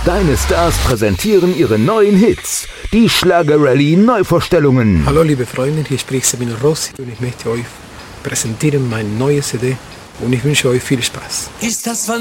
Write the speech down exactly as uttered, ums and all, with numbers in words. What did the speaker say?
Deine Stars präsentieren ihre neuen Hits. Die Schlager-Rallye Neuvorstellungen. Hallo liebe Freunde, hier spricht Sabino Rossi und ich möchte euch präsentieren meine neue C D und ich wünsche euch viel Spaß. Ist das